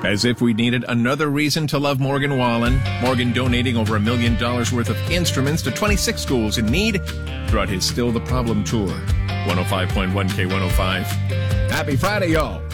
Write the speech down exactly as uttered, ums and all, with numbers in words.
As if we needed another reason to love Morgan Wallen, Morgan donating over a million dollars worth of instruments to twenty-six schools in need throughout his Still the Problem tour. one oh five point one K one oh five. Happy Friday, y'all.